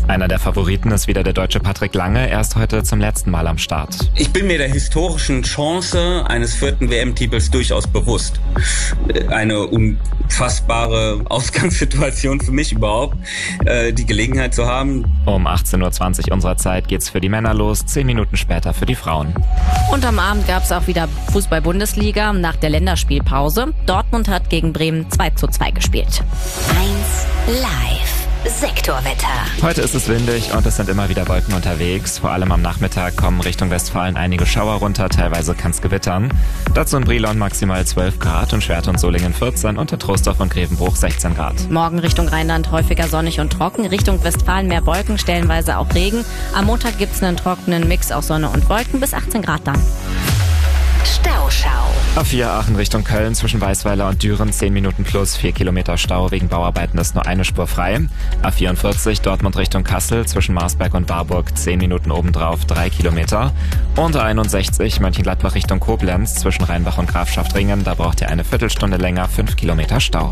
Einer der Favoriten ist wieder der Deutsche Patrick Lange. Er ist heute zum letzten Mal am Start. Ich bin mir der historischen Chance eines 4. WM-Titels durchaus bewusst. Eine unfassbare Ausgangssituation für mich überhaupt, die Gelegenheit zu haben. Um 18:20 Uhr unserer Zeit geht's für die Männer los, 10 Minuten später für die Frauen. Und am Abend gab es auch wieder Fußball-Bundesliga nach der Länderspielpause. Dortmund hat gegen Bremen 2:2 gespielt. 1 Live. Sektorwetter. Heute ist es windig und es sind immer wieder Wolken unterwegs. Vor allem am Nachmittag kommen Richtung Westfalen einige Schauer runter, teilweise kann es gewittern. Dazu in Brilon maximal 12 Grad und Schwerte und Solingen 14 und in Troisdorf und Grevenbruch 16 Grad. Morgen Richtung Rheinland häufiger sonnig und trocken. Richtung Westfalen mehr Wolken, stellenweise auch Regen. Am Montag gibt es einen trockenen Mix aus Sonne und Wolken, bis 18 Grad dann. Stauschau. A4 Aachen Richtung Köln zwischen Weißweiler und Düren 10 Minuten plus, 4 Kilometer Stau. Wegen Bauarbeiten ist nur eine Spur frei. A44 Dortmund Richtung Kassel zwischen Marsberg und Warburg 10 Minuten obendrauf, 3 Kilometer. Und A61 Mönchengladbach Richtung Koblenz zwischen Rheinbach und Grafschaftringen. Da braucht ihr eine Viertelstunde länger, 5 Kilometer Stau.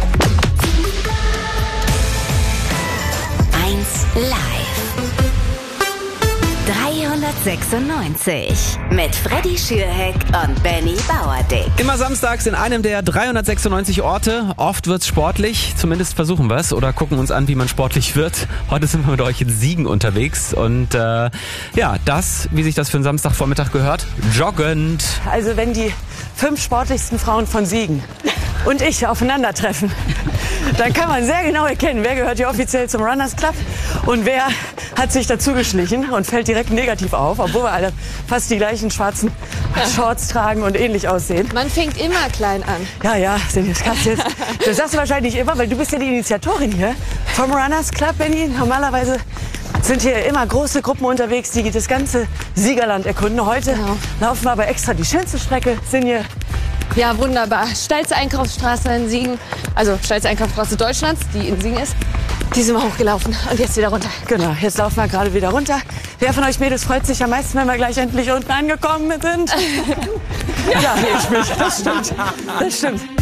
1 Live. 396 mit Freddy Schürheck und Benny Bauerdick. Immer samstags in einem der 396 Orte. Oft wird's sportlich, zumindest versuchen wir es oder gucken uns an, wie man sportlich wird. Heute sind wir mit euch in Siegen unterwegs und das, wie sich das für einen Samstagvormittag gehört, joggend. Also wenn die 5 sportlichsten Frauen von Siegen und ich aufeinandertreffen, dann kann man sehr genau erkennen, wer gehört hier offiziell zum Runners Club und wer hat sich dazu geschlichen und fällt direkt negativ auf, obwohl wir alle fast die gleichen schwarzen Shorts tragen und ähnlich aussehen. Man fängt immer klein an. Ja, das sagst du wahrscheinlich immer, weil du bist ja die Initiatorin hier vom Runners Club, Benny. Normalerweise sind hier immer große Gruppen unterwegs, die das ganze Siegerland erkunden. Heute laufen wir aber extra die schönste Strecke, sind hier. Ja, wunderbar. Steilste Einkaufsstraße in Siegen, also steilste Einkaufsstraße Deutschlands, die in Siegen ist. Die sind wir hochgelaufen und jetzt wieder runter. Genau, jetzt laufen wir gerade wieder runter. Wer von euch Mädels freut sich am meisten, wenn wir gleich endlich unten angekommen sind? Ja, ich mich. Das stimmt.